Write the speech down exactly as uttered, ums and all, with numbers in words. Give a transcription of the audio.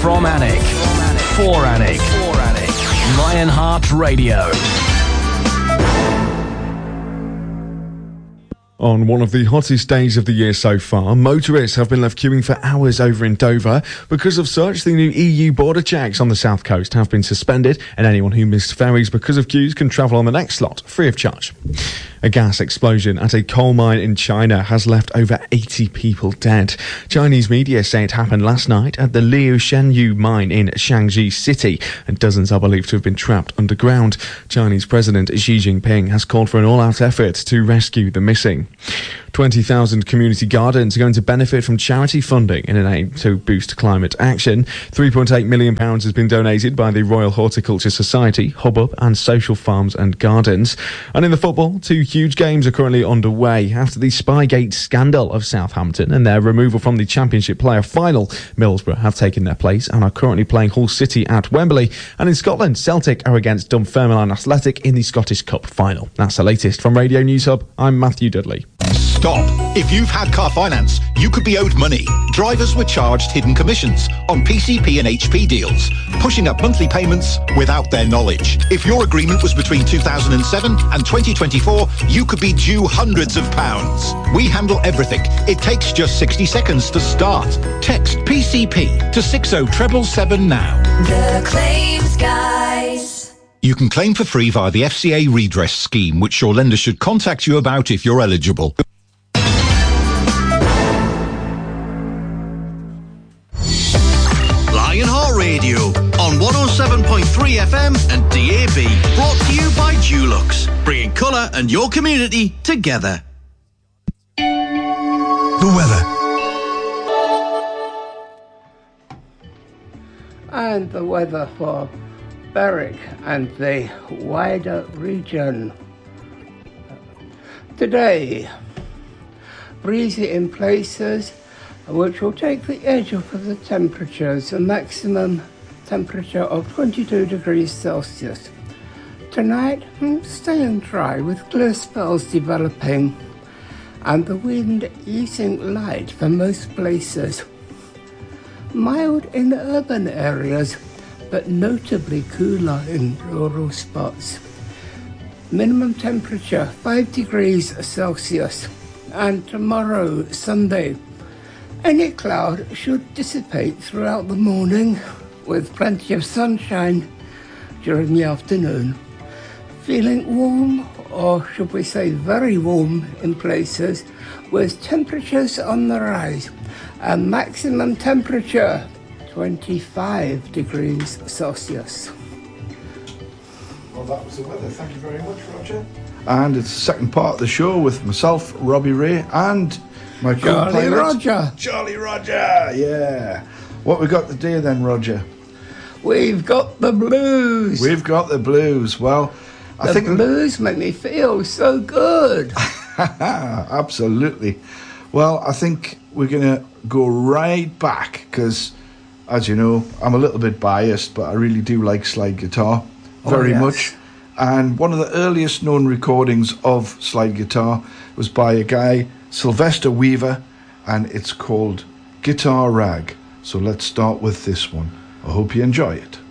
From Alnwick, for Alnwick, Lionheart Radio. On one of the hottest days of the year so far, motorists have been left queuing for hours over in Dover. Because of such, the new E U border checks on the south coast have been suspended, and anyone who missed ferries because of queues can travel on the next slot free of charge. A gas explosion at a coal mine in China has left over eighty people dead. Chinese media say it happened last night at the Liu Shenyu mine in Shaanxi City, and dozens are believed to have been trapped underground. Chinese President Xi Jinping has called for an all-out effort to rescue the missing. twenty thousand community gardens are going to benefit from charity funding in an aim to boost climate action. three point eight million pounds has been donated by the Royal Horticulture Society, Hubbub and Social Farms and Gardens. And in the football, two huge games are currently underway. After the Spygate scandal of Southampton and their removal from the Championship player final, Middlesbrough have taken their place and are currently playing Hull City at Wembley. And in Scotland, Celtic are against Dunfermline Athletic in the Scottish Cup final. That's the latest from Radio News Hub. I'm Matthew Dudley. Stop. If you've had car finance, you could be owed money. Drivers were charged hidden commissions on P C P and H P deals, pushing up monthly payments without their knowledge. If your agreement was between two thousand seven and twenty twenty-four, you could be due hundreds of pounds. We handle everything. It takes just sixty seconds to start. Text P C P to six oh seven seven now. The Claims Guys. You can claim for free via the F C A redress scheme, which your lender should contact you about if you're eligible. Lionheart Radio on one oh seven point three F M and D A B. Brought to you by Dulux, bringing colour and your community together. The weather. And the weather for Berwick and the wider region. Today, breezy in places, which will take the edge off of the temperatures, a maximum temperature of twenty-two degrees Celsius. Tonight, staying dry with clear spells developing and the wind easing light for most places. Mild in urban areas, but notably cooler in rural spots. Minimum temperature five degrees Celsius. And tomorrow, Sunday, any cloud should dissipate throughout the morning with plenty of sunshine during the afternoon. Feeling warm, or should we say very warm in places, with temperatures on the rise. A maximum temperature twenty-five degrees Celsius. Well, that was the weather. Thank you very much, Roger. And it's the second part of the show with myself, Robbie Ray, and my Charlie co-pilot, Roger. Charlie Roger, yeah. What we got today then, Roger? We've got the blues. We've got the blues. Well, I the think the blues make me feel so good. Absolutely. Well, I think we're going to go right back because, as you know, I'm a little bit biased, but I really do like slide guitar very oh, yes. much. And one of the earliest known recordings of slide guitar was by a guy, Sylvester Weaver, and it's called Guitar Rag. So let's start with this one. I hope you enjoy it.